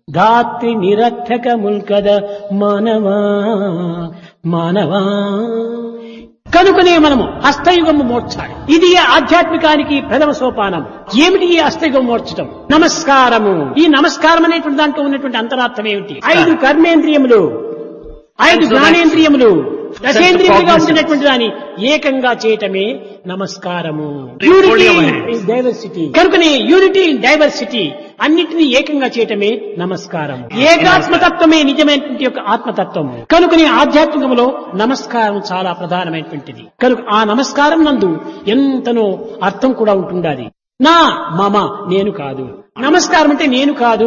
ధాత్రి నిరర్థకముల్కద మానవా మానవా. కనుకనే మనము హస్తయుగము మోర్చాలి. ఇది ఆధ్యాత్మికానికి ప్రథమ సోపానం. ఏమిటి ఈ హస్తయుగం మోర్చటం? నమస్కారము. ఈ నమస్కారం అనేటువంటి దాంట్లో ఉన్నటువంటి అంతరార్థం ఏమిటి? 5 కర్మేంద్రియములు, 5 జ్ఞానేంద్రియములు, దశేంద్రియములుగా ఉంటున్నటువంటి దాన్ని ఏకంగా చేయటమే నమస్కారము. Unity in diversity. కనుకనే యూనిటీ ఇన్ డైవర్సిటీ, అన్నిటినీ ఏకంగా చేయటమే నమస్కారం. ఏకాత్మతత్వమే నిజమైనటువంటి యొక్క ఆత్మతత్వము. కనుకనే ఆధ్యాత్మికములో నమస్కారం చాలా ప్రధానమైనటువంటిది. కనుక ఆ నమస్కారం నందు ఎంతనో అర్థం కూడా ఉంటుండాలి. నా మమ, నేను కాదు. నమస్కారం అంటే నేను కాదు,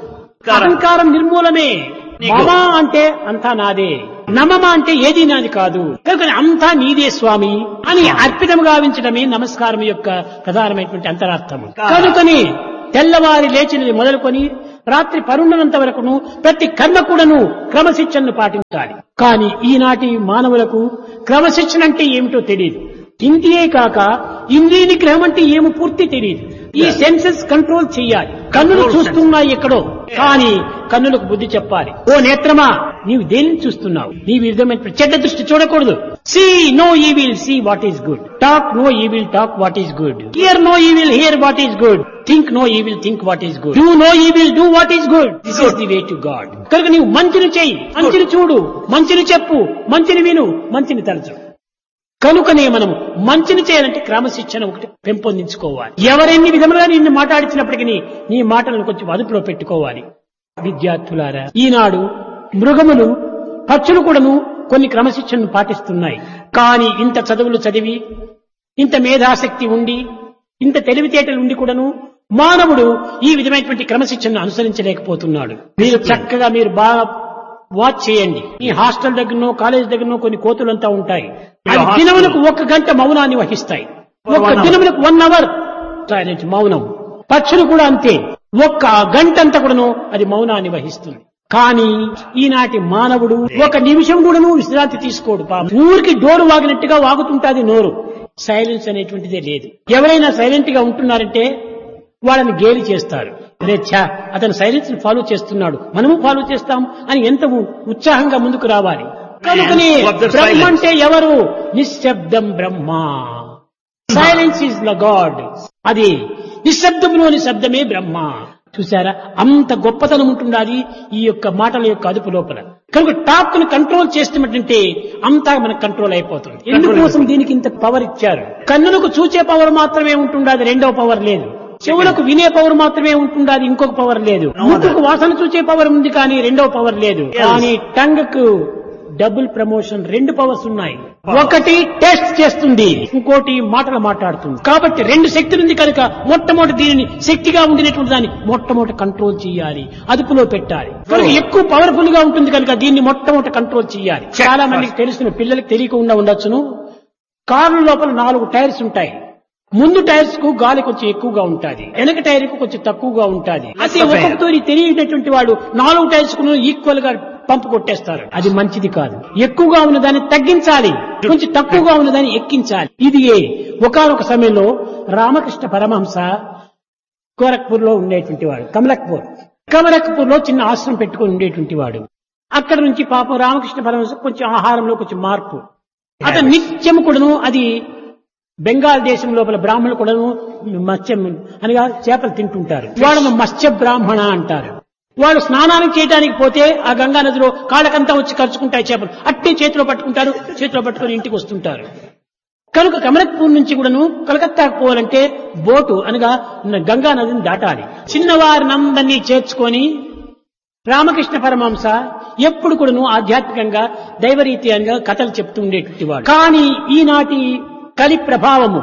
అహంకారం నిర్మూలమే. మమ అంటే అంతా నాదే, నమమ అంటే ఏది నాది కాదు, కనుక అంతా నీదే స్వామి అని అర్పితం గావించడమే నమస్కారం యొక్క ప్రధానమైనటువంటి అంతరార్థము. కనుకని తెల్లవారి లేచినది మొదలుకొని రాత్రి పరుండనంత వరకును ప్రతి కర్మ కూడాను క్రమశిక్షణను పాటించాలి. కానీ ఈనాటి మానవులకు క్రమశిక్షణ అంటే ఏమిటో తెలియదు. ఇంటియే కాక ఇంద్రియ నిగ్రహం అంటే ఏమో పూర్తి తెలియదు. ఈ సెన్సెస్ కంట్రోల్ చెయ్యాలి. కన్నులు చూస్తున్నాయి ఎక్కడో, కానీ కన్నులకు బుద్ధి చెప్పాలి. ఓ నేత్రమా, నీవు దేనిని చూస్తున్నావు? నీ విధమైన చెడ్డ దృష్టి చూడకూడదు. See no evil, see what is good. Talk no evil, talk what is good. Here no evil, here what is good. Think no evil, think what is good. Do no evil, do what is good. This is the way to God. కనుక నీవు మంచిని చెయ్యి, మంచిని చూడు, మంచిని చెప్పు, మంచిని విను, మంచిని తలచు. కనుకనే మనం మంచిని చేయాలంటే క్రమశిక్షణ ఒకటి పెంపొందించుకోవాలి. ఎవరెన్ని విధములుగా నిన్ను మాట్లాడించినప్పటికీ నీ మాటలను కొంచెం అదుపులో పెట్టుకోవాలి. విద్యార్థులారా, ఈనాడు మృగములు, పక్షులు కూడాను కొన్ని క్రమశిక్షణను పాటిస్తున్నాయి. కానీ ఇంత చదువులు చదివి, ఇంత మేధాశక్తి ఉండి, ఇంత తెలివితేటలు ఉండి కూడాను మానవుడు ఈ విధమైనటువంటి క్రమశిక్షణను అనుసరించలేకపోతున్నాడు. మీరు చక్కగా మీరు బాగా వాచ్ చేయండి. ఈ హాస్టల్ దగ్గరనో కాలేజ్ దగ్గరనో కొన్ని కోతులంతా ఉంటాయి. అవి దినములకు 1 గంట మౌనాన్ని వహిస్తాయి. 1 దినములకు 1 అవర్ సైలెంట్, మౌనం. పక్షులు కూడా అంతే, 1 గంట అంతా కూడాను అది మౌనాన్ని వహిస్తుంది. కానీ ఈనాటి మానవుడు 1 నిమిషం కూడాను విశ్రాంతి తీసుకోడు. ఊరికి డోరు వాగినట్టుగా వాగుతుంటాది నోరు. సైలెన్స్ అనేటువంటిదే లేదు. ఎవరైనా సైలెంట్ గా ఉంటున్నారంటే వాళ్ళని గేలి చేస్తారు. అరే ఛా, అతను సైలెన్స్ ఫాలో చేస్తున్నాడు, మనము ఫాలో చేస్తాం అని ఎంత ఉత్సాహంగా ముందుకు రావాలి. కనుకనే బ్రహ్మ అంటే ఎవరు? నిశ్శబ్దం బ్రహ్మ. Silence is the God. అది నిశ్శబ్దంలోని శబ్దమే బ్రహ్మ. చూసారా, అంత గొప్పతనం ఉంటుండాలి ఈ యొక్క మాటల యొక్క అదుపు లోపల. కనుక టాక్ ను కంట్రోల్ చేస్తున్నట్టుంటే అంతా మనకు కంట్రోల్ అయిపోతుంది. ఎందుకోసం దీనికి ఇంత పవర్ ఇచ్చారు? కన్నులకు చూచే పవర్ మాత్రమే ఉంటుండాలి, రెండవ పవర్ లేదు. చెవులకు వినే పవర్ మాత్రమే ఉంటుండాలి, ఇంకొక పవర్ లేదు. ముక్కుకు వాసన చూచే పవర్ ఉంది, కానీ రెండవ పవర్ లేదు. కానీ టంగ్ కు డబుల్ ప్రమోషన్, 2 పవర్స్ ఉన్నాయి. ఒకటి టెస్ట్ చేస్తుంది, ఇంకోటి మాటలు మాట్లాడుతుంది. కాబట్టి 2 శక్తులు ఉంది కనుక మొట్టమొదటి దీనిని శక్తిగా ఉండినటువంటి దాన్ని మొట్టమొదటి కంట్రోల్ చేయాలి, అదుపులో పెట్టాలి. కనుక ఎక్కువ పవర్ఫుల్ గా ఉంటుంది కనుక దీన్ని మొట్టమొదటి కంట్రోల్ చేయాలి. చాలా మందికి తెలుసును, పిల్లలకి తెలియకుండా ఉండొచ్చును. కారు లోపల 4 టైర్స్ ఉంటాయి. ముందు టైర్స్ కు గాలి కొంచెం ఎక్కువగా ఉంటుంది, వెనక టైర్ కు కొంచెం తక్కువగా ఉంటుంది. అదే ఒక్కొక్కతో తెలియనటువంటి వాడు 4 టైర్స్ కు ఈక్వల్ గా పంపు కొట్టేస్తారు. అది మంచిది కాదు. ఎక్కువగా ఉన్న దాన్ని తగ్గించాలి, కొంచెం తక్కువగా ఉన్న దాన్ని ఎక్కించాలి. ఇది ఒకానొక సమయంలో రామకృష్ణ పరమహంస గోరఖ్పూర్ లో ఉండేటువంటి వాడు. కమలక్పూర్ లో చిన్న ఆశ్రమం పెట్టుకుని ఉండేటువంటి వాడు. అక్కడ నుంచి పాపం రామకృష్ణ పరమహంస కొంచెం ఆహారంలో కొంచెం మార్పు. అతను నిత్యం కూడాను అది బెంగాల్ దేశం లోపల బ్రాహ్మణులు కూడాను మత్స్యం అనగా చేపలు తింటుంటారు. వాళ్ళను మత్స్య బ్రాహ్మణ అంటారు. వాళ్ళు స్నానానికి చేయడానికి పోతే ఆ గంగా నదిలో కాళ్ళకంతా వచ్చి ఖర్చుకుంటాయి చేపలు. అట్టే చేతిలో పట్టుకుంటారు, చేతిలో పట్టుకుని ఇంటికి వస్తుంటారు. కనుక కమలక్పూర్ నుంచి కూడాను కలకత్తాకు పోవాలంటే బోటు అనగా గంగా నదిని దాటాలి. చిన్నవారినందరినీ చేర్చుకొని రామకృష్ణ పరమహంస ఎప్పుడు కూడాను ఆధ్యాత్మికంగా దైవరీత్యంగా కథలు చెప్తూ ఉండేటువంటి వాడు. కానీ ఈనాటి కలి ప్రభావము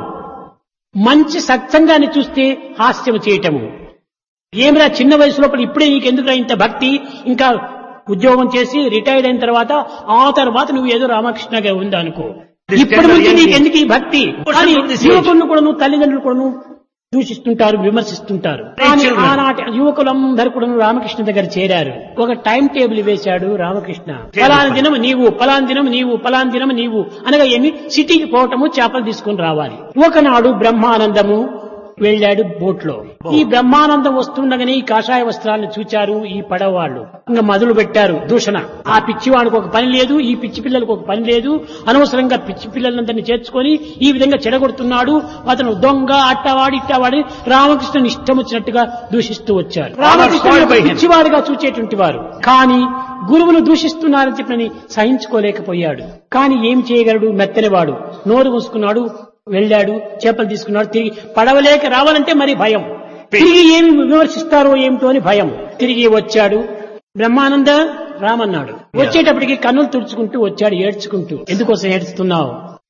మంచి సత్సంగాన్ని చూస్తే హాస్యము చేయటము. ఏమిరా చిన్న వయసు లోపల ఇప్పుడే నీకెందుకు ఇంత భక్తి, ఇంకా ఉద్యోగం చేసి రిటైర్డ్ అయిన తర్వాత ఆ తర్వాత నువ్వు ఏదో రామకృష్ణగా ఉందా అనుకో, ఇప్పటి నుంచి నీకెందుకు ఈ భక్తి అని యువకులను కూడా తల్లిదండ్రులు కూడా దూషిస్తుంటారు, విమర్శిస్తుంటారు. కానీ ఆనాటి యువకులందరూ కూడా రామకృష్ణ దగ్గర చేరారు. ఒక టైం టేబుల్ వేశాడు రామకృష్ణ. పలానా దినం నీవు, పలానా దినం నీవు, పలానా దినం నీవు అనగా ఏమి సిటీకి పోవటము, చేపలు తీసుకుని రావాలి. ఒకనాడు బ్రహ్మానందము వెళ్ళాడు బోట్లో. ఈ బ్రహ్మానందం వస్తుండగానే ఈ కాషాయ వస్త్రాలను చూచారు ఈ పడవ వాళ్ళు. ఇంకా మొదలు పెట్టారు దూషణ. ఆ పిచ్చివాడికి ఒక పని లేదు, ఈ పిచ్చి పిల్లలకు ఒక పని లేదు, అనవసరంగా పిచ్చి పిల్లలందరినీ చేర్చుకొని ఈ విధంగా చెడగొడుతున్నాడు, అతను దొంగ, అట్టవాడి ఇట్టవాడి రామకృష్ణుని ఇష్టం వచ్చినట్టుగా దూషిస్తూ వచ్చారు. రామకృష్ణుడు పిచ్చివాడిగా చూచేటువంటి వారు. కానీ గురువును దూషిస్తున్నారని చెప్పని సహించుకోలేకపోయాడు. కానీ ఏం చేయగలడు? మెత్తనివాడు. నోరు మూసుకున్నాడు, వెళ్ళాడు, చేపలు తీసుకున్నాడు. తిరిగి పడవలేక రావాలంటే మరి భయం. తిరిగి ఏమి విమర్శిస్తారో ఏమిటో అని భయం. తిరిగి వచ్చాడు. బ్రహ్మానంద రామన్నాడు. వచ్చేటప్పటికి కన్నులు తుడుచుకుంటూ వచ్చాడు, ఏడ్చుకుంటూ. ఎందుకోసం ఏడుస్తున్నావు?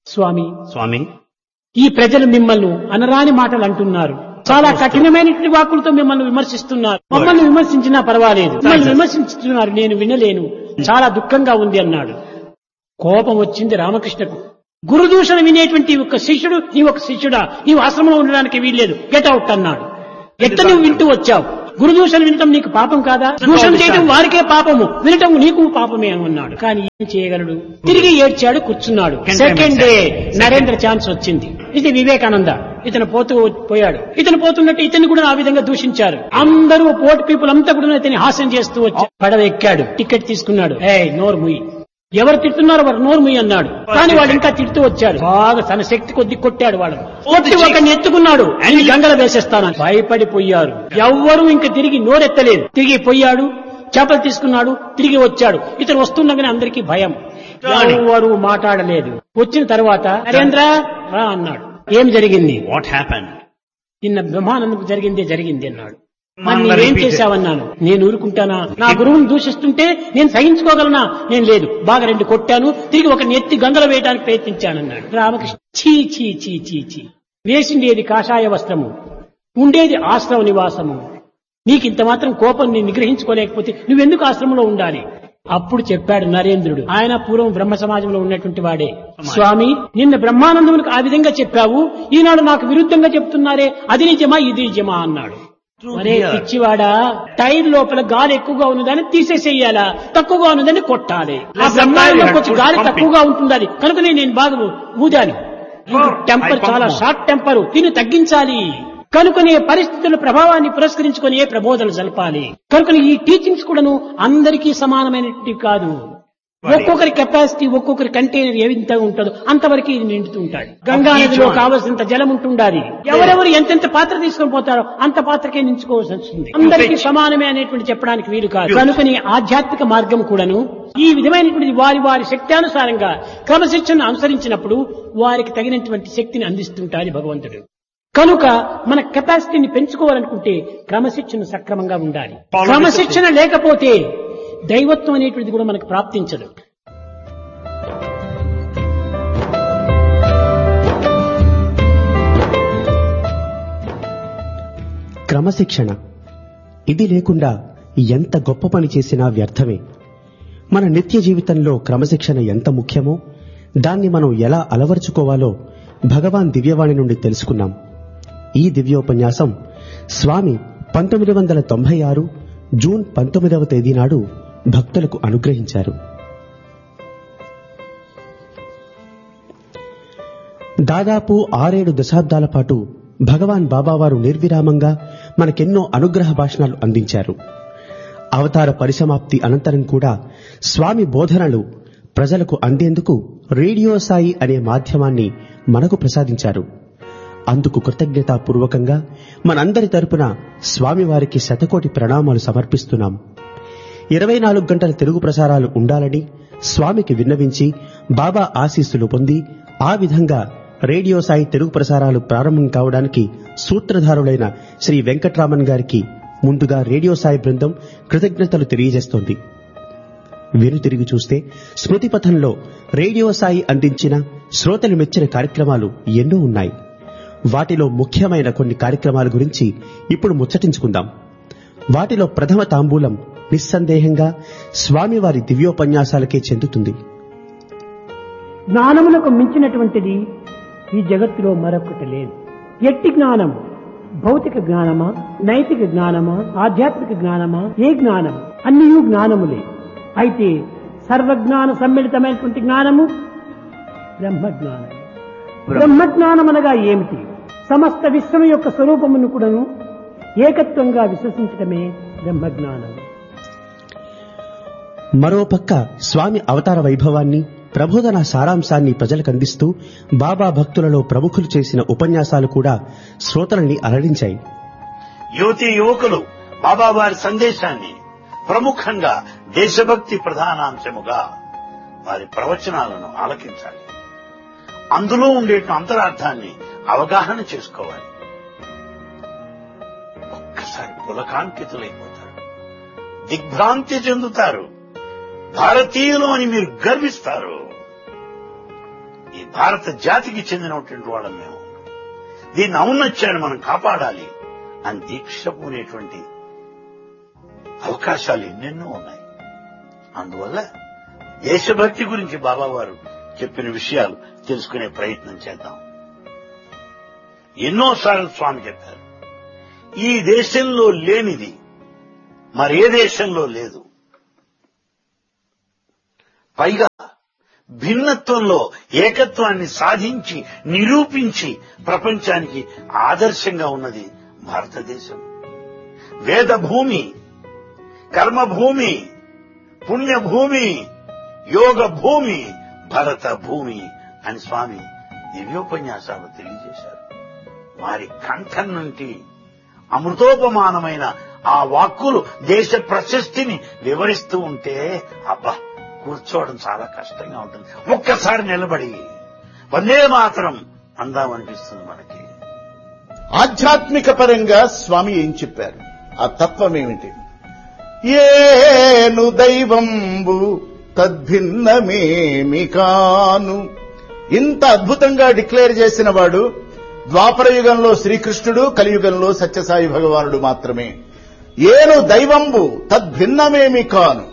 స్వామి, ఈ ప్రజలు మిమ్మల్ని అనరాని మాటలు అంటున్నారు, చాలా కఠినమైనటువంటి వాక్కులతో మిమ్మల్ని విమర్శిస్తున్నారు. మమ్మల్ని విమర్శించినా పర్వాలేదు, మిమ్మల్ని విమర్శించుతున్నారు, నేను వినలేను, చాలా దుఃఖంగా ఉంది అన్నాడు. కోపం వచ్చింది రామకృష్ణకు. గురుదూషణ వినేటువంటి ఒక శిష్యుడు, నీ ఒక శిష్యుడా, నీవు ఆశ్రమంలో ఉండడానికి వీల్లేదు, గెట్ అవుట్ అన్నాడు. ఎట్ట నువ్వు వింటూ వచ్చావు? గురుదూషణ వినటం నీకు పాపం కాదా? దూషణ చేయడం వారికే పాపము, వినటం నీకు పాపమే అని అన్నాడు. కానీ ఏం చేయగలడు? తిరిగి ఏడ్చాడు, కూర్చున్నాడు. సెకండ్ డే నరేంద్ర ఛాన్స్ వచ్చింది. ఇది వివేకానంద. ఇతను పోయాడు. ఇతను పోతున్నట్టు ఇతన్ని కూడా ఆ విధంగా దూషించారు. అందరూ పోర్ట్ పీపుల్ అంతా కూడా ఇతని హాస్యం చేస్తూ వచ్చారు. పడవ ఎక్కాడు, టికెట్ తీసుకున్నాడు. నోరు ముయ్యి, ఎవరు తిడుతున్నారు వారు నోరు ముయ్యి అన్నాడు. కానీ వాడు ఇంకా తిడుతూ వచ్చాడు. బాగా తన శక్తి కొద్ది కొట్టాడు. వాళ్ళని కొట్టి ఒకరిని ఎత్తుకున్నాడు, ఆయన గంగలో వేసేస్తాను. భయపడిపోయారు. ఎవ్వరూ ఇంకా తిరిగి నోరెత్తలేదు. తిరిగి పోయాడు, చేపలు తీసుకున్నాడు, తిరిగి వచ్చాడు. ఇతను వస్తుండగానే అందరికీ భయం, ఎవరు మాట్లాడలేదు. వచ్చిన తర్వాత నరేంద్ర రా అన్నాడు. ఏం జరిగింది? What happened? నిన్న బ్రహ్మానందకు జరిగింది అన్నాడు. మరి నువ్వేం చేశావన్నాను. నేను ఊరుకుంటానా? నా గురువును దూషిస్తుంటే నేను సహించుకోగలనా? నేను లేదు. బాగా 2 కొట్టాను, తిరిగి ఒక నెత్తి గంగలో వేయడానికి ప్రయత్నించానన్నాడు. రామకృష్ణ చీ చీ చీ చీ చీ, వేసిండేది కాషాయ వస్త్రము, ఉండేది ఆశ్రమ నివాసము, నీకింత మాత్రం కోపం నేను నిగ్రహించుకోలేకపోతే నువ్వెందుకు ఆశ్రమంలో ఉండాలి? అప్పుడు చెప్పాడు నరేంద్రుడు. ఆయన పూర్వం బ్రహ్మ సమాజంలో ఉన్నటువంటి వాడే. స్వామి, నిన్న బ్రహ్మానందమునికి ఆ విధంగా చెప్పావు, ఈనాడు నాకు విరుద్ధంగా చెప్తున్నారే, అది నిజమా ఇది నిజమా అన్నాడు. మరే పిచ్చివాడా, టైర్ లోపల గాలి ఎక్కువగా ఉన్నదాన్ని తీసేసేయాలా, తక్కువగా ఉన్నదాన్ని కొట్టాలి. ఆ బ్రహ్మాండంలో కొంచెం గాలి తక్కువగా ఉంటుండాలి కనుకనే నేను బాగా ఊదాను. టెంపర్ చాలా షార్ట్ టెంపరు, దీన్ని తగ్గించాలి. కనుకనే పరిస్థితుల ప్రభావాన్ని పురస్కరించుకుని ప్రబోధనలు జరపాలి. కనుకనే ఈ టీచింగ్స్ కూడాను అందరికీ సమానమైనవి కాదు. ఒక్కొక్కరి కెపాసిటీ, ఒక్కొక్కరి కంటైనర్ ఏ విధంగా ఉంటుందో అంతవరకు ఇది నిండుతూ ఉంటాడు. గంగా నదిలో కావలసినంత జలం ఉంటుండాలి. ఎవరెవరు ఎంతెంత పాత్ర తీసుకొని పోతారో అంత పాత్రకే నించుకోవాల్సి వస్తుంది. అందరికీ సమానమే అనేటువంటి చెప్పడానికి వీలు కాదు. కనుకని ఆధ్యాత్మిక మార్గం కూడాను ఈ విధమైనటువంటి వారి వారి శక్త్యానుసారంగా క్రమశిక్షణను అనుసరించినప్పుడు వారికి తగినటువంటి శక్తిని అందిస్తుంటాడు భగవంతుడు. కనుక మన కెపాసిటీని పెంచుకోవాలనుకుంటే క్రమశిక్షణ సక్రమంగా ఉండాలి. క్రమశిక్షణ లేకపోతే దైవత్వం అనేటువంటిది కూడా మనకు ప్రాప్తించదు. క్రమశిక్షణ ఇది లేకుండా ఎంత గొప్ప పని చేసినా వ్యర్థమే. మన నిత్య జీవితంలో క్రమశిక్షణ ఎంత ముఖ్యమో దాన్ని మనం ఎలా అలవర్చుకోవాలో భగవాన్ దివ్యవాణి నుండి తెలుసుకున్నాం. ఈ దివ్యోపన్యాసం స్వామి 1996 జూన్ 19వ తేదీ నాడు భక్తులకు అనుగ్రహించారు. దాదాపు 6-7 దశాబ్దాల పాటు భగవాన్ బాబావారు నిర్విరామంగా మనకెన్నో అనుగ్రహ భాషణాలు అందించారు. అవతార పరిసమాప్తి అనంతరం కూడా స్వామి బోధనలు ప్రజలకు అందేందుకు రేడియో సాయి అనే మాధ్యమాన్ని మనకు ప్రసాదించారు. అందుకు కృతజ్ఞతాపూర్వకంగా మనందరి తరపున స్వామివారికి శతకోటి ప్రణామాలు సమర్పిస్తున్నాం. 24 గంటల తెలుగు ప్రసారాలు ఉండాలని స్వామికి విన్నవించి బాబా ఆశీస్సులు పొంది ఆ విధంగా రేడియో సాయి తెలుగు ప్రసారాలు ప్రారంభం కావడానికి సూత్రధారులైన శ్రీ వెంకట్రామన్ గారికి ముందుగా రేడియో సాయి బృందం కృతజ్ఞతలు తెలియజేస్తోంది. వెనుతిరిగి చూస్తే స్మృతిపథంలో రేడియో సాయి అందించిన శ్రోతలు మెచ్చిన కార్యక్రమాలు ఎన్నో ఉన్నాయి. వాటిలో ముఖ్యమైన కొన్ని కార్యక్రమాల గురించి ఇప్పుడు ముచ్చటించుకుందాం. వాటిలో ప్రథమ తాంబూలం నిస్సందేహంగా స్వామివారి దివ్యోపన్యాసాలకే చెందుతుంది. జ్ఞానములకు మించినటువంటిది ఈ జగత్తులో మరొకటి లేదు. ఎట్టి జ్ఞానం? భౌతిక జ్ఞానమా, నైతిక జ్ఞానమా, ఆధ్యాత్మిక జ్ఞానమా? ఏ జ్ఞానం? అన్నీ జ్ఞానములే. అయితే సర్వజ్ఞాన సమ్మిళితమైనటువంటి జ్ఞానము బ్రహ్మజ్ఞానం. బ్రహ్మజ్ఞానం అనగా ఏమిటి? సమస్త విశ్వం యొక్క స్వరూపమును కూడాను ఏకత్వంగా విశ్వసించడమే బ్రహ్మజ్ఞానం. మరోపక్క స్వామి అవతార వైభవాన్ని, ప్రబోధన సారాంశాన్ని ప్రజలకు అందిస్తూ బాబా భక్తులలో ప్రముఖులు చేసిన ఉపన్యాసాలు కూడా శ్రోతలని అలరించాయి. యువతీ యువకులు బాబా వారి సందేశాన్ని ప్రముఖంగా దేశభక్తి ప్రధానాంశముగా వారి ప్రవచనాలను ఆలకించాలి. అందులో ఉండే అంతరార్థాన్ని అవగాహన చేసుకోవాలి. ఒక్కసారి పులకాంకితులైపోతారు, దిగ్భ్రాంతి చెందుతారు. భారతీయులు అని మీరు గర్విస్తారు. ఈ భారత జాతికి చెందినటువంటి వాళ్ళం మేము, దీన్ని ఔన్నత్యాన్ని మనం కాపాడాలి అని దీక్ష పూనేటువంటి అవకాశాలు ఎన్నెన్నో ఉన్నాయి. అందువల్ల దేశభక్తి గురించి బాబా వారు చెప్పిన విషయాలు తెలుసుకునే ప్రయత్నం చేద్దాం. ఎన్నోసార్లు స్వామి చెప్పారు, ఈ దేశంలో లేనిది మరే దేశంలో లేదు. పైగా భిన్నత్వంలో ఏకత్వాన్ని సాధించి నిరూపించి ప్రపంచానికి ఆదర్శంగా ఉన్నది భారతదేశం. వేదభూమి, కర్మభూమి, పుణ్యభూమి, యోగ భూమి, భరత భూమి అని స్వామి దివ్యోపన్యాసాలు తెలియజేశారు. వారి కంఠం నుండి అమృతోపమానమైన ఆ వాక్కులు దేశ ప్రశస్తిని వివరిస్తూ ఉంటే అబ్బా కూర్చోవడం చాలా కష్టంగా ఉంటుంది. ఒక్కసారి నిలబడి వందే మాతరం అందామనిపిస్తుంది మనకి. ఆధ్యాత్మిక పరంగా స్వామి ఏం చెప్పారు, ఆ తత్వం ఏమిటి? ఏను దైవంబు తద్భిన్నమేమి కాను. ఇంత అద్భుతంగా డిక్లేర్ చేసిన వాడు ద్వాపర యుగంలో శ్రీకృష్ణుడు, కలియుగంలో సత్యసాయి భగవానుడు మాత్రమే. ఏను దైవంబు తద్భిన్నమేమి కాను.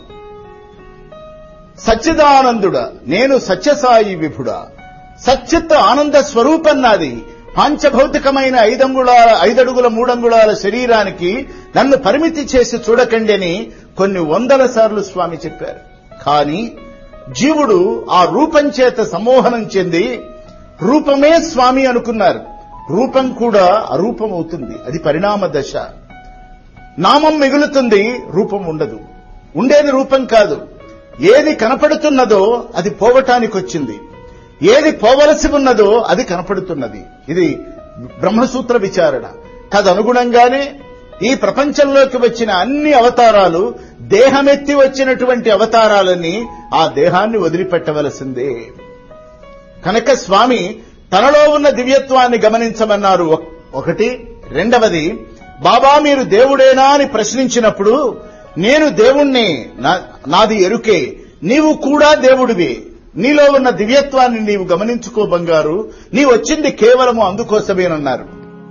సచ్చిదానందుడా నేను సత్యసాయి విభుడా. సచ్చిత్ ఆనంద స్వరూపం నాది. పాంచభౌతికమైన 5 అడుగుల 3 అంగుళాల శరీరానికి నన్ను పరిమితి చేసి చూడకండి అని కొన్ని 100 సార్లు స్వామి చెప్పారు. కానీ జీవుడు ఆ రూపం చేత సమ్మోహనం చెంది రూపమే స్వామి అనుకున్నారు. రూపం కూడా అరూపం అవుతుంది. అది పరిణామ దశ. నామం మిగులుతుంది, రూపం ఉండదు. ఉండేది రూపం కాదు. ఏది కనపడుతున్నదో అది పోవటానికొచ్చింది, ఏది పోవలసి ఉన్నదో అది కనపడుతున్నది. ఇది బ్రహ్మసూత్ర విచారణ. తదనుగుణంగానే ఈ ప్రపంచంలోకి వచ్చిన అన్ని అవతారాలు దేహమెత్తి వచ్చినటువంటి అవతారాలని ఆ దేహాన్ని వదిలిపెట్టవలసిందే. కనుక స్వామి తనలో ఉన్న దివ్యత్వాన్ని గమనించమన్నారు. ఒకటి. రెండవది, బాబా మీరు దేవుడేనా అని ప్రశ్నించినప్పుడు నేను దేవుణ్ణి, నాది ఎరుకే, నీవు కూడా దేవుడివి, నీలో ఉన్న దివ్యత్వాన్ని నీవు గమనించుకో బంగారు, నీ వచ్చింది కేవలము అందుకోసమేనన్నారు.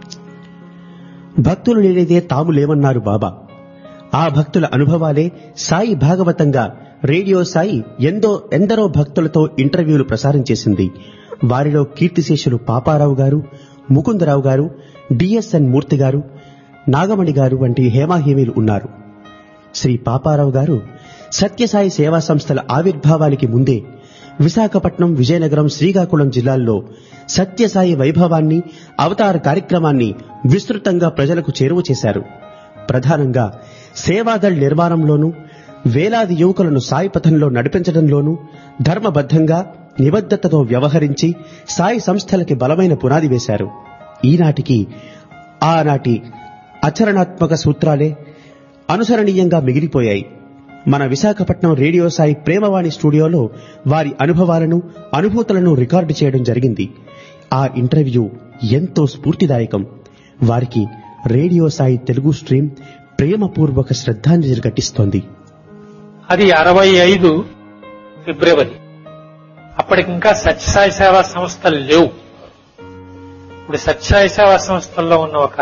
భక్తులు లేనిదే తాము లేవన్నారు బాబా. ఆ భక్తుల అనుభవాలే సాయి భాగవతంగా రేడియో సాయి ఎందరో భక్తులతో ఇంటర్వ్యూలు ప్రసారం చేసింది. వారిలో కీర్తిశేషులు పాపారావు గారు, ముకుందరావు గారు, డిఎస్ఎన్ మూర్తి గారు, నాగమణి గారు వంటి హేమాహేమీలు ఉన్నారు. శ్రీ పాపారావు గారు సత్యసాయి సేవా సంస్థల ఆవిర్భావానికి ముందే విశాఖపట్నం, విజయనగరం, శ్రీకాకుళం జిల్లాల్లో సత్యసాయి వైభవాన్ని, అవతార కార్యక్రమాన్ని విస్తృతంగా ప్రజలకు చేరువ చేశారు. ప్రధానంగా సేవాదళ్ నిర్మాణంలోనూ, వేలాది యువకులను సాయి పథంలో నడిపించడంలోనూ ధర్మబద్ధంగా, నిబద్ధతతో వ్యవహరించి సాయి సంస్థలకి బలమైన పునాది వేశారు. ఈనాటికి ఆనాటి ఆచరణాత్మక సూత్రాలే అనుసరణీయంగా మిగిలిపోయాయి. మన విశాఖపట్నం రేడియో సాయి ప్రేమవాణి స్టూడియోలో వారి అనుభవాలను, అనుభూతులను రికార్డు చేయడం జరిగింది. ఆ ఇంటర్వ్యూ ఎంతో స్ఫూర్తిదాయకం. వారికి రేడియో సాయి తెలుగు స్ట్రీమ్ ప్రేమపూర్వక శ్రద్ధాంజలి ఘటిస్తోంది. అది 65 ఫిబ్రవరి. అప్పటికింకా సత్యసాయి సేవా సంస్థలు లేవు. ఇప్పుడు సత్యసాయి సేవా సంస్థల్లో ఉన్న ఒక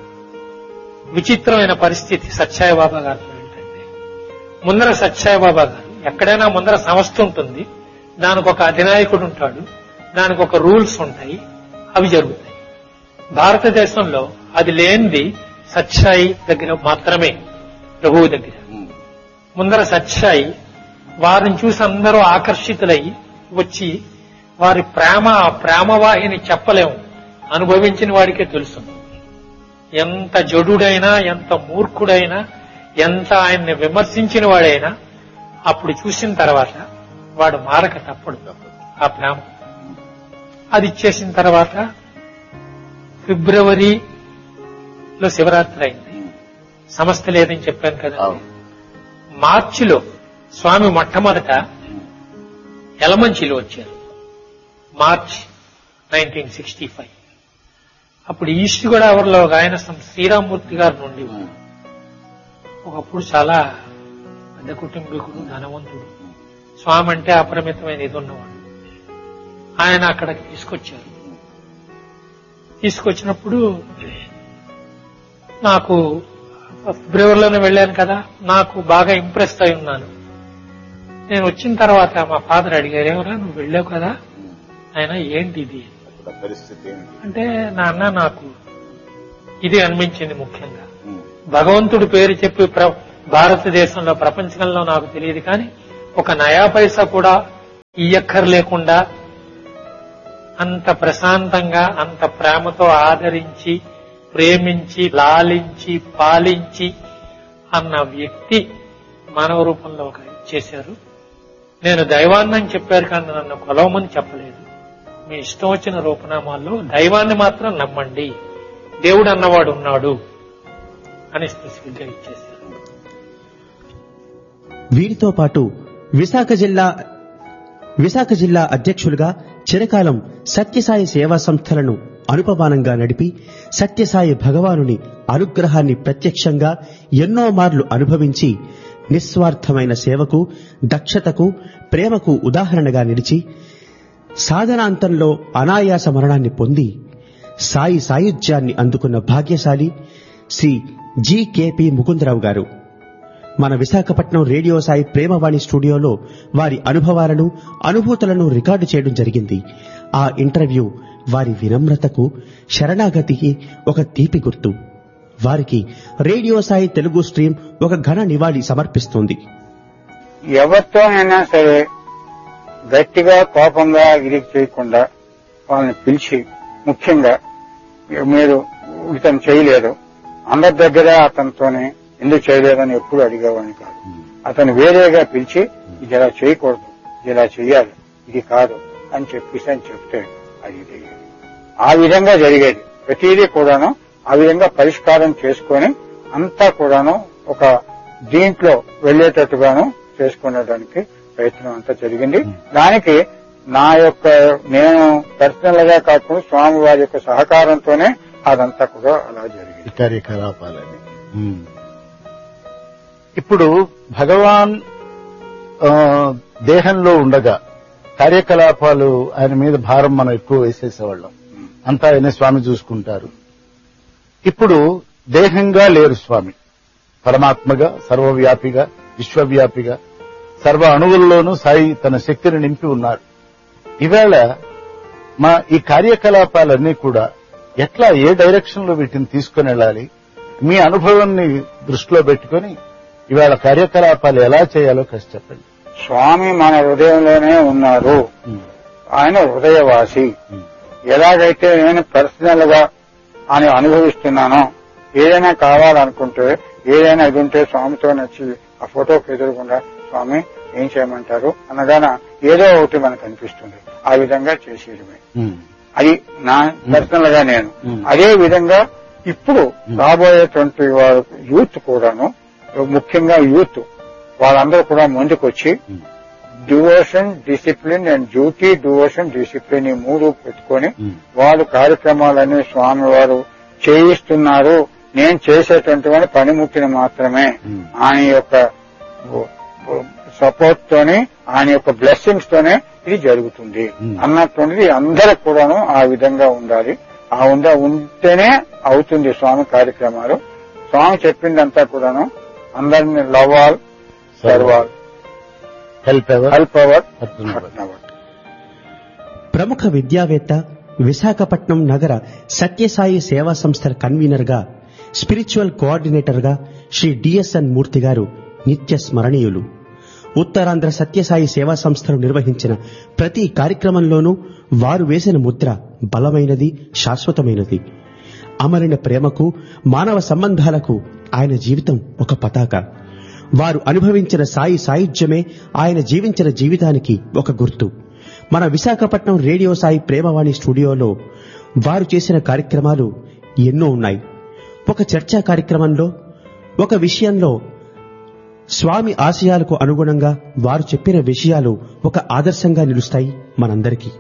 విచిత్రమైన పరిస్థితి సత్యసాయి బాబా గారు ఏంటంటే, ముందర సత్యసాయి బాబా గారు ఎక్కడైనా ముందర సంస్థ ఉంటుంది, దానికి ఒక అధినాయకుడు ఉంటాడు, దానికి ఒక రూల్స్ ఉంటాయి, అవి జరుగుతాయి. భారతదేశంలో అది లేనిది సత్యసాయి దగ్గర మాత్రమే, ప్రభువు దగ్గర. ముందర సత్యసాయి వారిని చూసి అందరూ ఆకర్షితులై వచ్చి వారి ప్రేమవాహిని చెప్పలేము, అనుభవించిన వాడికే తెలుసు. ఎంత జడుడైనా, ఎంత మూర్ఖుడైనా, ఎంత ఆయన్ని విమర్శించిన వాడైనా అప్పుడు చూసిన తర్వాత వాడు మారక తప్పడు ఆ ప్రేమ. అది ఇచ్చేసిన తర్వాత ఫిబ్రవరిలో శివరాత్రి అయింది. సమస్త లేదని చెప్పాను కదా. మార్చిలో స్వామి మొట్టమొదట యలమంచిలో వచ్చారు, మార్చ్ 1965. అప్పుడు ఈస్ట్ గోదావరిలో ఒక ఆయన శ్రీరామ్మూర్తి గారి నుండి ఒకప్పుడు చాలా పెద్ద కుటుంబీకుడు, ధనవంతుడు, స్వామి అంటే అపరిమితమైన ఇది ఉన్నవాడు. ఆయన అక్కడికి తీసుకొచ్చారు. తీసుకొచ్చినప్పుడు నాకు ఫిబ్రవరిలోనే వెళ్ళాను కదా, నాకు బాగా ఇంప్రెస్ అయి ఉన్నాను. నేను వచ్చిన తర్వాత మా ఫాదర్ అడిగారు, ఎవరా నువ్వు వెళ్ళావు కదా ఆయన, ఏంటి ఇది పరిస్థితి అంటే, నాన్న నాకు ఇది అనిపించింది. ముఖ్యంగా భగవంతుడి పేరు చెప్పి భారతదేశంలో, ప్రపంచంలో నాకు తెలియదు కానీ ఒక నయా పైసా కూడా ఇయ్యక్కర్లేకుండా అంత ప్రశాంతంగా, అంత ప్రేమతో ఆదరించి, ప్రేమించి, లాలించి, పాలించి అన్న వ్యక్తి మానవ రూపంలో ఒక చేశారు. నేను దైవాన్ని చెప్పారు కానీ నన్ను కొలవమని చెప్పలేదు. మీ ఇష్టం వచ్చిన రూపనామాల్లో దైవాన్ని మాత్రం నమ్మండి, దేవుడు అన్నవాడు ఉన్నాడు అని స్పెసిఫిక్ గా ఇచ్చేశారు. వీరితో పాటు విశాఖ జిల్లా అధ్యక్షులుగా చిరకాలం సత్యసాయి సేవా సంస్థలను అనుపమానంగా నడిపి సత్యసాయి భగవానుని అనుగ్రహాన్ని ప్రత్యక్షంగా ఎన్నో మార్లు అనుభవించి నిస్వార్థమైన సేవకు, దక్షతకు, ప్రేమకు ఉదాహరణగా నిలిచి సాధనాంతంలో అనాయాస మరణాన్ని పొంది సాయి సాయుధ్యాన్ని అందుకున్న భాగ్యశాలి శ్రీ జి.కె.పి. ముకుందరావు గారు మన విశాఖపట్నం రేడియో సాయి ప్రేమవాణి స్టూడియోలో వారి అనుభవాలను, అనుభూతులను రికార్డు చేయడం జరిగింది. ఆ ఇంటర్వ్యూ వారి వినమ్రతకు, శరణాగతికి ఒక తీపి గుర్తు. వారికి రేడియో సాయి తెలుగు స్ట్రీమ్ ఒక ఘన నివాళి సమర్పిస్తోంది. ఎవరితోనైనా సరే గట్టిగా, కోపంగా ఇరికి చేయకుండా వాళ్ళని పిలిచి, ముఖ్యంగా మీరు ఇతను చేయలేదు, అందరి దగ్గర అతనితోనే ఎందుకు చేయలేదని ఎప్పుడు అడిగేవాడిని కాదు. అతను వేరేగా పిలిచి ఇది ఇలా చేయకూడదు, ఇది ఇలా చెయ్యాలి, ఇది కాదు అని చెప్తే అది ఆ విధంగా జరిగేది. ప్రతిదీ కూడాను ఆ విధంగా పరిష్కారం చేసుకొని అంతా కూడాను ఒక దీంట్లో వెళ్లేటట్టుగాను చేసుకునేదానికి ప్రయత్నం అంతా జరిగింది. దానికి నేను పర్సనల్ గా కాకుండా స్వామి వారి యొక్క సహకారంతోనే అదంతా కూడా అలా జరిగింది. కార్యకలాపాలని ఇప్పుడు భగవాన్ దేహంలో ఉండగా కార్యకలాపాలు ఆయన మీద భారం మనం ఎక్కువ వేసేసేవాళ్ళం. అంతా ఆయన స్వామి చూసుకుంటారు. ఇప్పుడు దేహంగా లేరు స్వామి, పరమాత్మగా, సర్వవ్యాపిగా, విశ్వవ్యాపిగా, సర్వ అణువుల్లోనూ సాయి తన శక్తిని నింపి ఉన్నారు. ఈవేళ మా ఈ కార్యకలాపాలన్నీ కూడా ఎట్లా, ఏ డైరెక్షన్ లో వీటిని తీసుకుని వెళ్ళాలి, మీ అనుభవాన్ని దృష్టిలో పెట్టుకుని ఇవాళ కార్యకలాపాలు ఎలా చేయాలో కాస్త చెప్పండి. స్వామి మన హృదయంలోనే ఉన్నారు. ఆయన హృదయవాసి. ఎలాగైతే నేను పర్సనల్ గా ఆయన అనుభవిస్తున్నానో, ఏదైనా కావాలనుకుంటే, ఏదైనా ఇది ఉంటే స్వామితో నచ్చి ఆ ఫోటోకి ఎదురుకుండా స్వామి ఏం చేయమంటారు అనగాన ఏదో ఒకటి మనకు అనిపిస్తుంది. ఆ విధంగా చేసేయడమే. అది నా పర్సనల్ గా నేను. అదే విధంగా ఇప్పుడు రాబోయేటువంటి యూత్ కూడాను, ముఖ్యంగా యూత్ వాళ్ళందరూ కూడా ముందుకొచ్చి devotion, discipline and duty, devotion, discipline ఈ మూడు పెట్టుకొని వాళ్ళు కార్యక్రమాలన్నీ స్వామి వారు చేయిస్తున్నారు. నేను చేసేటువంటి పనిముట్టిని మాత్రమే ఆయన యొక్క సపోర్ట్ తోనే, ఆయన యొక్క బ్లెస్సింగ్స్ తోనే ఇది జరుగుతుంది అన్నటువంటిది అందరూ కూడాను ఆ విధంగా ఉండాలి. ఆ ఉంటేనే అవుతుంది స్వామి కార్యక్రమాలు. స్వామి చెప్పిందంతా కూడాను అందరినీ love all, serve all, help our. ప్రముఖ విద్యావేత్త, విశాఖపట్నం నగర సత్యసాయి సేవా సంస్థల కన్వీనర్ గా, స్పిరిచువల్ కోఆర్డినేటర్ గా శ్రీ డిఎస్ఎన్ మూర్తి గారు నిత్య స్మరణీయులు. ఉత్తరాంధ్ర సత్యసాయి సేవా సంస్థలు నిర్వహించిన ప్రతి కార్యక్రమంలోనూ వారు వేసిన ముద్ర బలమైనది, శాశ్వతమైనది. అమరిన ప్రేమకు, మానవ సంబంధాలకు ఆయన జీవితం ఒక పతాక. వారు అనుభవించిన సాయి సాయుధ్యమే ఆయన జీవించిన జీవితానికి ఒక గుర్తు. మన విశాఖపట్నం రేడియో సాయి ప్రేమవాణి స్టూడియోలో వారు చేసిన కార్యక్రమాలు ఎన్నో ఉన్నాయి. ఒక చర్చా కార్యక్రమంలో, ఒక విషయంలో స్వామి ఆశయాలకు అనుగుణంగా వారు చెప్పిన విషయాలు ఒక ఆదర్శంగా నిలుస్తాయి మనందరికీ.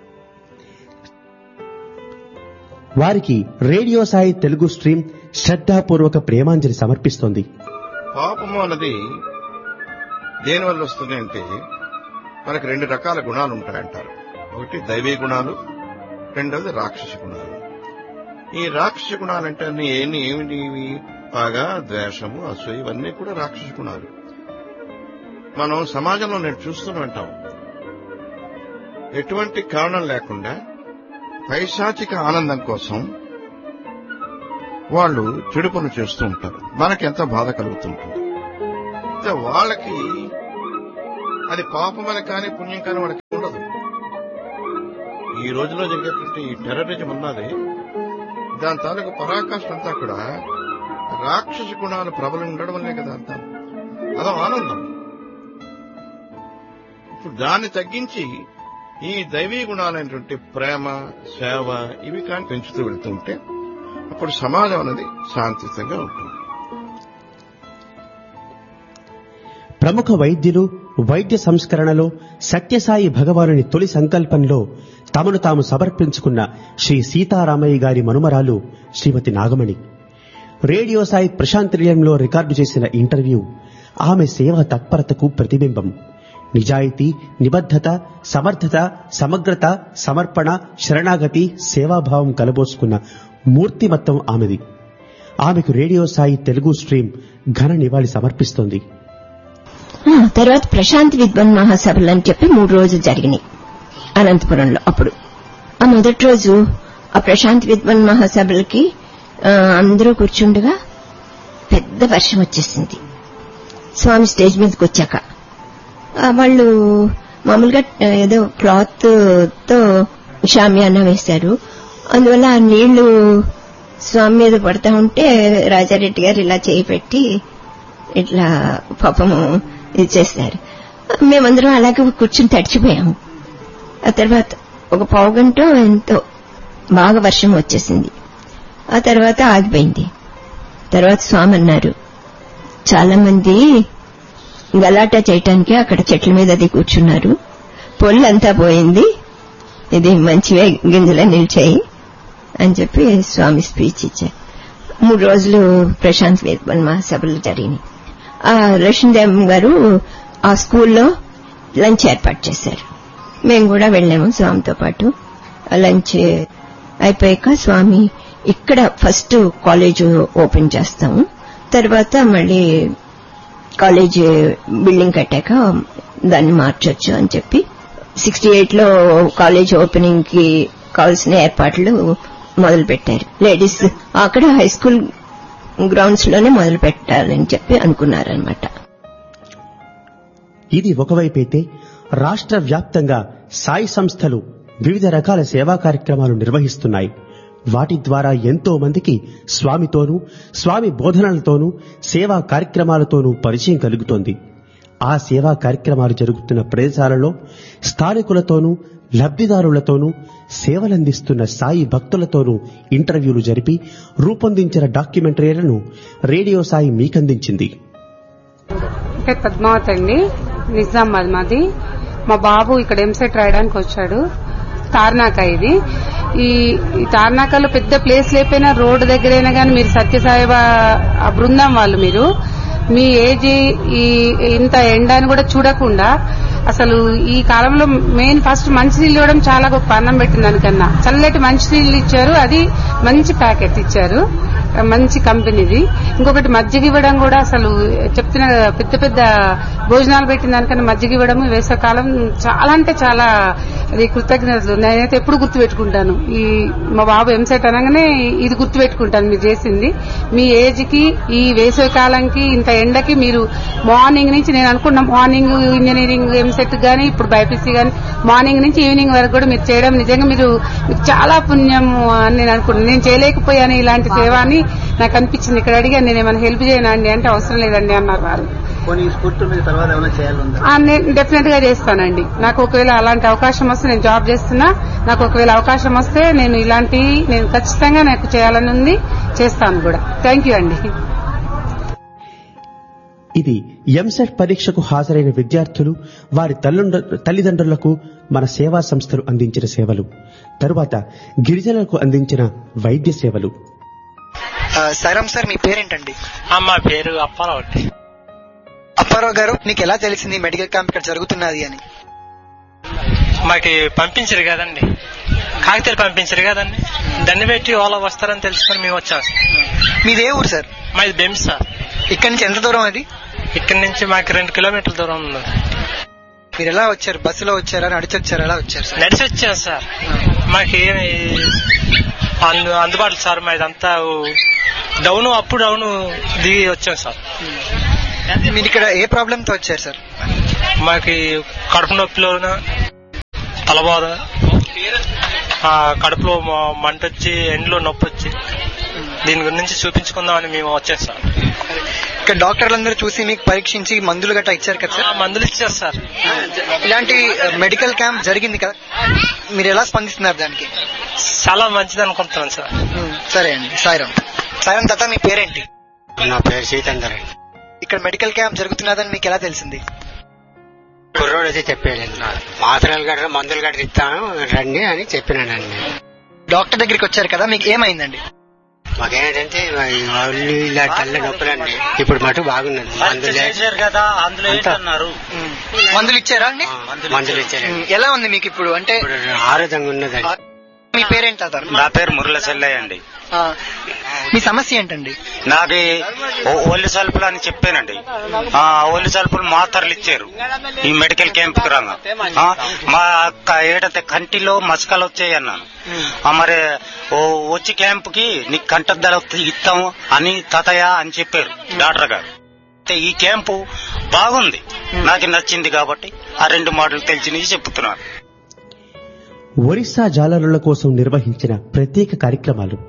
వారికి రేడియో సాయి తెలుగు స్ట్రీమ్ శ్రద్ధాపూర్వక ప్రేమాంజలి సమర్పిస్తోంది. పాపము అన్నది దేనివల్ల వస్తుంది అంటే మనకు 2 రకాల గుణాలు ఉంటాయంటారు. ఒకటి దైవీ గుణాలు, రెండవది రాక్షస గుణాలు. ఈ రాక్షస గుణాలంటే ఏమిటి? బాగా ద్వేషము, అసూయ, ఇవన్నీ కూడా రాక్షస గుణాలు. మనం సమాజంలో నేను చూస్తూనే ఉంటాం, ఎటువంటి కారణం లేకుండా పైశాచిక ఆనందం కోసం వాళ్ళు చెడు పనులు చేస్తూ ఉంటారు. మనకెంత బాధ కలుగుతుంటుంది. వాళ్ళకి అది పాపమని కానీ పుణ్యం కానీ వాళ్ళకి ఉండదు. ఈ రోజులో జరిగేటువంటి ఈ టెర్రరిజం ఉన్నది, దాని తాలూకు పరాకాష్ఠ అంతా కూడా రాక్షస గుణాలు ప్రబలం ఉండడం వల్లే కదా అంతా. అదో ఆనందం. ఇప్పుడు దాన్ని తగ్గించి ఈ దైవీ గుణాలైనటువంటి ప్రేమ, సేవ ఇవి కానీ పెంచుతూ వెళ్తుంటే అప్పుడు సమాజం అనేది శాంతియుతంగా ఉంటుంది. ప్రముఖ వైద్యులు వైద్య సంస్కరణలో సత్యసాయి భగవానుని తొలి సంకల్పంలో తమను తాము సమర్పించుకున్న శ్రీ సీతారామయ్య గారి మనుమరాలు శ్రీమతి నాగమణి. రేడియో సాయి ప్రశాంత్ నిలయంలో రికార్డు చేసిన ఇంటర్వ్యూ ఆమె సేవా తత్పరతకు ప్రతిబింబం. నిజాయితీ, నిబద్ధత, సమర్థత, సమగ్రత, సమర్పణ, శరణాగతి, సేవాభావం కలబోసుకున్న మూర్తిమత్తం ఆమెది. ఆమెకు రేడియో సాయి తెలుగు స్ట్రీమ్ ఘన నివాళి సమర్పిస్తోంది. తర్వాత ప్రశాంత్ విద్వాన్ మహాసభలు అని చెప్పి 3 రోజులు జరిగినాయి అనంతపురంలో. అప్పుడు ఆ మొదటి రోజు ఆ ప్రశాంత్ విద్వాన్ మహాసభలకి అందరూ కూర్చుండగా పెద్ద వర్షం వచ్చేసింది. స్వామి స్టేజ్ మీదకి వచ్చాక వాళ్ళు మామూలుగా ఏదో క్లాత్ తో షామియానా వేశారు. అందువల్ల ఆ నీళ్లు స్వామి మీద పడతా ఉంటే రాజారెడ్డి గారు ఇలా చేయి పెట్టి ఇట్లా పాపము ఇది చేశారు. మేమందరం అలాగే కూర్చుని తడిచిపోయాము. ఆ తర్వాత ఒక పావుగంట ఎంతో బాగా వర్షం వచ్చేసింది. ఆ తర్వాత ఆగిపోయింది. తర్వాత స్వామి అన్నారు, చాలా మంది గలాటా చేయటానికి అక్కడ చెట్ల మీద అది కూర్చున్నారు, పొల్లంతా పోయింది, ఇది మంచివే గింజలే నిలిచాయి అని చెప్పి స్వామి స్పీచ్ ఇచ్చారు. 3 రోజులు ప్రశాంత్ విద్వాన్ మహాసభలు జరిగినాయి. ఆ లక్ష్మీదేవి గారు ఆ స్కూల్లో లంచ్ ఏర్పాటు చేశారు. మేము కూడా వెళ్ళాము స్వామితో పాటు. లంచ్ అయిపోయాక స్వామి ఇక్కడ ఫస్ట్ కాలేజ్ ఓపెన్ చేస్తాము, తర్వాత మళ్ళీ కాలేజ్ బిల్డింగ్ కట్టాక దాన్ని మార్చొచ్చు అని చెప్పి 68లో కాలేజ్ ఓపెనింగ్ కి కావాల్సిన ఏర్పాట్లు మొదలు పెట్టారు. లేడీస్ అక్కడ హై స్కూల్ గ్రౌండ్స్ లోనే మొదలు పెట్టాలని చెప్పి అనుకున్నారనమాట. ఇది ఒకవైపైతే రాష్ట్ర వ్యాప్తంగా సాయి సంస్థలు వివిధ రకాల సేవా కార్యక్రమాలు నిర్వహిస్తున్నాయి. వాటి ద్వారా ఎంతో మందికి స్వామితోనూ, స్వామి బోధనలతోనూ, సేవా కార్యక్రమాలతోనూ పరిచయం కలుగుతోంది. ఆ సేవా కార్యక్రమాలు జరుగుతున్న ప్రదేశాలలో స్థానికులతోనూ, లబ్ధిదారులతోనూ, సేవలందిస్తున్న సాయి భక్తులతోనూ ఇంటర్వ్యూలు జరిపి రూపొందించిన డాక్యుమెంటరీలను రేడియో సాయి మీకందించింది. పద్మావతి అండి, నిజామాబాద్ మాది. మా బాబు ఇక్కడ ఎంసెట్ రాయడానికి వచ్చాడు. తార్నాక ఇది. ఈ తార్నాకలో పెద్ద ప్లేస్ లేకపోయినా రోడ్డు దగ్గరైనా కానీ మీరు సత్యసాయి ఆ బృందం వాళ్ళు మీరు మీ ఏజ్ ఇంత ఎండాన్ని కూడా చూడకుండా అసలు ఈ కాలంలో మెయిన్ ఫస్ట్ మంచినీళ్ళు ఇవ్వడం చాలా గొప్ప. అన్నం పెట్టిన దానికన్నా చల్లటి మంచినీళ్ళు ఇచ్చారు. అది మంచి ప్యాకెట్ ఇచ్చారు, మంచి కంపెనీది. ఇంకొకటి మజ్జిగ ఇవ్వడం కూడా అసలు చెప్తున్న పెద్ద పెద్ద భోజనాలు పెట్టిన దానికన్నా మజ్జిగ ఇవ్వడం వేసవికాలం చాలా అంటే చాలా అది కృతజ్ఞతలు నేనైతే ఎప్పుడు గుర్తుపెట్టుకుంటాను. ఈ మా బాబు ఎంసెట్ అనగానే ఇది గుర్తుపెట్టుకుంటాను మీరు చేసింది. మీ ఏజ్ కి ఈ వేసవి కాలంకి ఇంత ఎండకి మీరు మార్నింగ్ నుంచి నేను అనుకున్న మార్నింగ్ ఇంజనీరింగ్ ఎంసెట్ గానీ ఇప్పుడు బైపీసీ గానీ మార్నింగ్ నుంచి ఈవినింగ్ వరకు కూడా మీరు చేయడం నిజంగా మీకు చాలా పుణ్యం అని నేను అనుకుంటున్నాను. నేను చేయలేకపోయాను ఇలాంటి సేవ అని నాకు అనిపించింది. ఇక్కడ అడిగాను నేను ఏమైనా హెల్ప్ చేయనా అండి అంటే అవసరం లేదండి అన్నారు వారు. నేను డెఫినెట్ గా చేస్తానండి. నాకు ఒకవేళ అలాంటి అవకాశం వస్తే నేను జాబ్ చేస్తున్నా, నాకు ఒకవేళ అవకాశం వస్తే నేను ఖచ్చితంగా నాకు చేయాలని ఉంది, చేస్తాను కూడా. థ్యాంక్ యూ అండి. ఇది ఎంసెట్ పరీక్షకు హాజరైన విద్యార్థులు వారి తల్లిదండ్రులకు మన సేవా సంస్థలు అందించిన సేవలు, తరువాత గిరిజనులకు అందించిన వైద్య సేవలు. సాయిరామ్ సార్, మీ పేరేంటండి? మా పేరు అప్పారావు అండి. అప్పారావు గారు, మీకు ఎలా తెలిసింది మెడికల్ క్యాంప్ ఇక్కడ జరుగుతున్నది అని? మాకు పంపించారు కదండి, కాగితాలు పంపించారు కదండి, దాన్ని పెట్టి వాళ్ళు వస్తారని తెలుసుకొని మేము వచ్చాం. మీదే ఊరు సార్? మాది బెంస్ సార్. ఇక్కడ నుంచి ఎంత దూరం అది? ఇక్కడ నుంచి మాకు 2 కిలోమీటర్ల దూరం ఉంది. మీరు ఎలా వచ్చారు? బస్సులో వచ్చారా, నడిచి వచ్చారా? ఎలా వచ్చారు సార్? నడిచి వచ్చాం సార్. మాకేమి అందుబాటులో సార్, మాదంతా డౌన్ అప్ డౌన్ దిగి వచ్చాం సార్. మీరు ఇక్కడ ఏ ప్రాబ్లం తో వచ్చారు సార్? మాకు కడుపు నొప్పిలోన, తలబాధ, కడుపులో మంట వచ్చి, ఎండ్లో నొప్పి వచ్చి, దీని గురించి చూపించుకుందామని మేము వచ్చాం సార్. ఇక్కడ డాక్టర్లందరూ చూసి మీకు పరీక్షించి మందులు గట్రా ఇచ్చారు కదా సార్? మందులు ఇచ్చారు సార్. ఇలాంటి మెడికల్ క్యాంప్ జరిగింది కదా, మీరు ఎలా స్పందిస్తున్నారు దానికి? చాలా మంచిది అనుకుంటున్నాను సార్. సరే అండి. సాయిరామ్ తాత, మీ పేరేంటి? నా పేరు సీతందర్ అండి. ఇక్కడ మెడికల్ క్యాంప్ జరుగుతున్నదని మీకు ఎలా తెలిసింది? కుర్రోడు అయితే చెప్పాడు, మాత్రలు గట్రా మందులు గట్రా ఇస్తాను రండి అని చెప్పినానండి. డాక్టర్ దగ్గరికి వచ్చారు కదా, మీకు ఏమైందండి? మాకేంటంటే వాళ్ళు ఇలా తల్ల నొప్పులండి, ఇప్పుడు మటు బాగున్నది. మందులు ఇచ్చారా అండి? మందులు ఇచ్చారు. ఎలా ఉంది మీకు ఇప్పుడు? అంటే ఆరోగ్యంగా ఉన్నదండి. మీ పేరేంటి తాత? నా పేరు మురళ చెల్లయ్య అండి. మీ సమస్య ఏంటండి? నాది ఒళ్ళు సల్పులు అని చెప్పానండి. ఒళ్ళు సల్పులు మాత్రలు ఇచ్చారు ఈ మెడికల్ క్యాంప్ కు రాగా. మా ఏడంటే కంటిలో మసకలు వచ్చాయన్నాను. మరి వచ్చి క్యాంప్ కి నీకు కంటద్దలు ఇస్తాము అని తాతయ్య అని చెప్పారు డాక్టర్ గారు. ఈ క్యాంపు బాగుంది, నాకు నచ్చింది కాబట్టి ఆ 2 మాటలు తెలిసినవి చెప్తున్నాను. ఒరిస్సా జాలరుల కోసం నిర్వహించిన ప్రత్యేక కార్యక్రమాలు.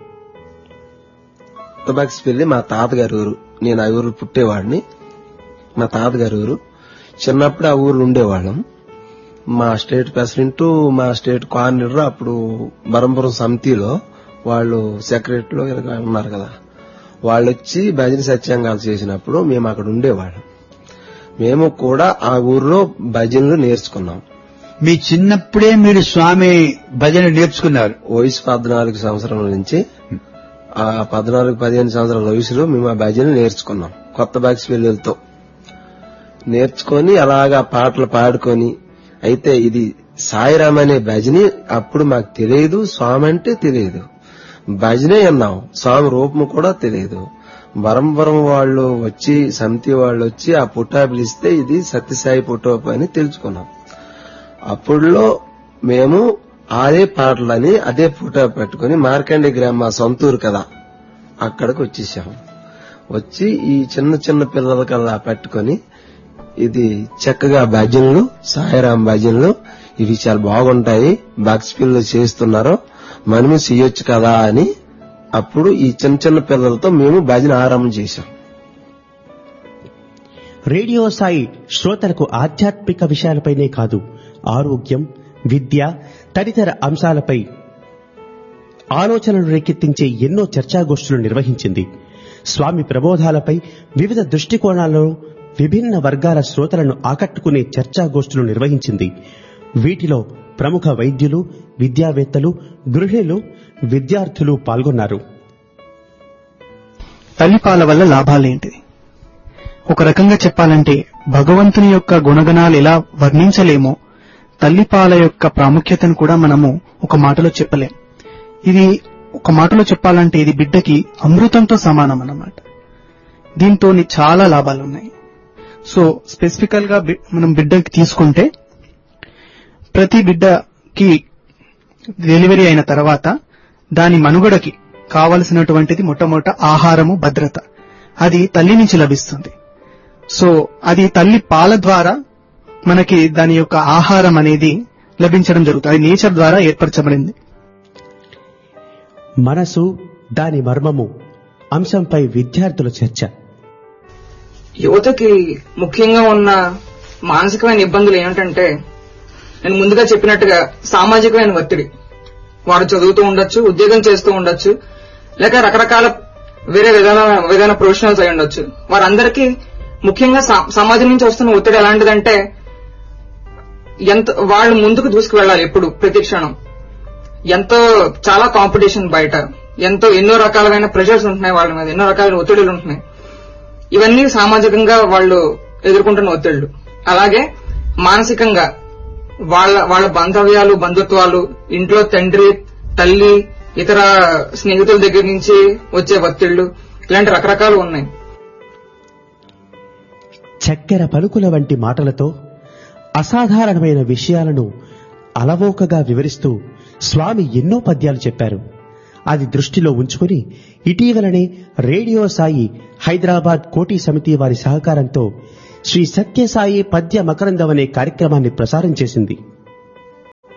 వెళ్ళి మా తాతగారి ఊరు, నేను ఆ ఊరు పుట్టేవాడిని. మా తాతగారి ఊరు. చిన్నప్పుడు ఆ ఊర్లో ఉండేవాళ్ళం. మా స్టేట్ ప్రెసిడెంట్, మా స్టేట్ కోఆర్డినేటర్ అప్పుడు బరంపురం సమితిలో వాళ్ళు సెక్రటరీలో ఉన్నారు కదా, వాళ్ళు వచ్చి భజన సత్యాంగాలు చేసినప్పుడు మేము అక్కడ ఉండేవాళ్ళం. మేము కూడా ఆ ఊర్లో భజనలు నేర్చుకున్నాం. మీ చిన్నప్పుడే మీరు స్వామి భజన నేర్చుకున్నారు? వయసు 14 సంవత్సరాల నుంచి ఆ 14-15 సంవత్సరాల వయసులో మేము ఆ భజన నేర్చుకున్నాం. కొత్త బాక్స్పల్లితో నేర్చుకొని అలాగా పాటలు పాడుకొని. అయితే ఇది సాయిరామ్ అనే భజని అప్పుడు మాకు తెలియదు, స్వామి అంటే తెలియదు, భజనే అన్నాం, స్వామి రూపం కూడా తెలియదు. బరంబరం వాళ్ళు వచ్చి, సమితి వాళ్ళు వచ్చి ఆ పుట్టా పిలిస్తే ఇది సత్యసాయి పుట్టోపు అని తెలుసుకున్నాం. అప్పుడులో మేము అదే పాటలని అదే ఫోటో పెట్టుకుని మార్కండే గ్రామ సొంతూరు కదా అక్కడికి వచ్చేసాము. వచ్చి ఈ చిన్న చిన్న పిల్లలకల్లా పెట్టుకుని ఇది చక్కగా భజనలు, సాయిరాం భజనలు ఇవి చాలా బాగుంటాయి, బాక్స్ పిల్లలు చేస్తున్నారు, మనము చేయొచ్చు కదా అని అప్పుడు ఈ చిన్న చిన్న పిల్లలతో మేము భజన ఆరంభం చేశాం. రేడియో సాయి శ్రోతలకు ఆధ్యాత్మిక విషయాలపైనే కాదు, ఆరోగ్యం, విద్య తదితర అంశాలపై ఆలోచనలు రేకెత్తించే ఎన్నో చర్చాగోష్ఠులు నిర్వహించింది. స్వామి ప్రబోధాలపై వివిధ దృష్టికోణాలలో విభిన్న వర్గాల శ్రోతలను ఆకట్టుకునే చర్చాగోష్ఠులు నిర్వహించింది. వీటిలో ప్రముఖ వైద్యులు, విద్యావేత్తలు, గృహిణులు, విద్యార్థులు పాల్గొన్నారు. తల్లిపాల వల్ల లాభాలేంటి? ఒక రకంగా చెప్పాలంటే భగవంతుని యొక్క గుణగణాలు ఎలా వర్ణించలేమో తల్లిపాల యొక్క ప్రాముఖ్యతను కూడా మనము ఒక మాటలో చెప్పలేం. ఇది ఒక మాటలో చెప్పాలంటే ఇది బిడ్డకి అమృతంతో సమానం అన్నమాట. దీంతో చాలా లాభాలున్నాయి. సో స్పెసిఫికల్ గా మనం బిడ్డకి తీసుకుంటే ప్రతి బిడ్డ కి డెలివరీ అయిన తర్వాత దాని మనుగడకి కావలసినటువంటిది మొట్టమొదట ఆహారము, భద్రత. అది తల్లి నుంచి లభిస్తుంది. సో అది తల్లి పాల ద్వారా మనకి దాని యొక్క ఆహారం అనేది లభించడం జరుగుతుంది. అది నేచర్ ద్వారా ఏర్పరచబడింది. మనసు, దాని మర్మము అంశంపై విద్యార్థుల చర్చ. యువతకి ముఖ్యంగా ఉన్న మానసికమైన ఇబ్బందులు ఏమిటంటే, నేను ముందుగా చెప్పినట్టుగా సామాజికమైన ఒత్తిడి. వారు చదువుతూ ఉండొచ్చు, ఉద్యోగం చేస్తూ ఉండొచ్చు, లేక రకరకాల వేరే విధాన ప్రొఫెషనల్స్ అయి ఉండొచ్చు. వారందరికీ ముఖ్యంగా సమాజం నుంచి వస్తున్న ఒత్తిడి ఎలాంటిదంటే, వాళ్ళు ముందుకు దూసుకువెళ్లాలి ఎప్పుడు, ప్రతి క్షణం. చాలా కాంపిటీషన్ బయట, ఎన్నో రకాలైన ప్రెషర్స్ ఉంటున్నాయి వాళ్ళ మీద, ఎన్నో రకాలైన ఒత్తిడులు ఉంటున్నాయి. ఇవన్నీ సామాజికంగా వాళ్ళు ఎదుర్కొంటున్న ఒత్తిళ్లు. అలాగే మానసికంగా వాళ్ళ బాంధవ్యాలు, బంధుత్వాలు, ఇంట్లో తండ్రి, తల్లి, ఇతర స్నేహితుల దగ్గర నుంచి వచ్చే ఒత్తిళ్లు, ఇలాంటి రకరకాలు ఉన్నాయి. చక్కెర పలుకుల వంటి మాటలతో అసాధారణమైన విషయాలను అలవోకగా వివరిస్తూ స్వామి ఎన్నో పద్యాలు చెప్పారు. అది దృష్టిలో ఉంచుకుని ఇటీవలనే రేడియో సాయి హైదరాబాద్ కోటి సమితి వారి సహకారంతో శ్రీ సత్యసాయి పద్య మకరందం అనే కార్యక్రమాన్ని ప్రసారం చేసింది.